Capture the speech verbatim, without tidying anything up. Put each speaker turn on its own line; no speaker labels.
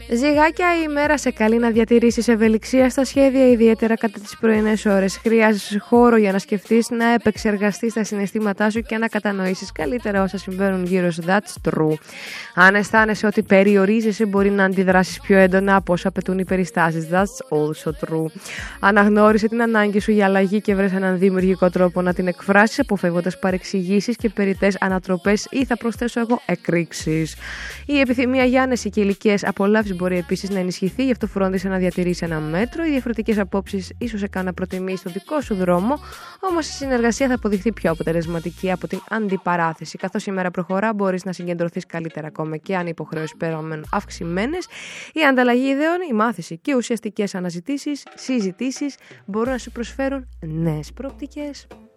Ζυγάκια, η ημέρα σε καλεί να διατηρήσεις ευελιξία στα σχέδια, ιδιαίτερα κατά τις πρωινές ώρες. Χρειάζεσαι χώρο για να σκεφτείς, να επεξεργαστείς τα συναισθήματά σου και να κατανοήσεις καλύτερα όσα συμβαίνουν γύρω σου. That's true. Αν αισθάνεσαι ότι περιορίζεσαι, μπορεί να αντιδράσεις πιο έντονα από όσα απαιτούν οι περιστάσεις. That's also true. Αναγνώρισε την ανάγκη σου για αλλαγή και βρες έναν δημιουργικό τρόπο να την εκφράσεις, αποφεύγοντας παρεξηγήσεις και περιττές ανατροπές ή, θα προσθέσω εγώ, εκρήξεις. Η επιθυμία για άνεση και ηλικίες απολαύσεις μπορεί επίσης να ενισχυθεί, γι' αυτό φρόντισε να διατηρήσει ένα μέτρο. Οι διαφορετικές απόψεις ίσως σε κάνουν να προτιμήσεις το δικό σου δρόμο, όμως η συνεργασία θα αποδειχθεί πιο αποτελεσματική από την αντιπαράθεση. Καθώς η μέρα προχωρά, μπορείς να συγκεντρωθείς καλύτερα, ακόμα και αν οι υποχρεώσεις παραμένουν αυξημένες. Η ανταλλαγή ιδεών, η μάθηση και ουσιαστικές αναζητήσεις, συζητήσεις μπορούν να σου προσφέρουν νέες προοπτικές.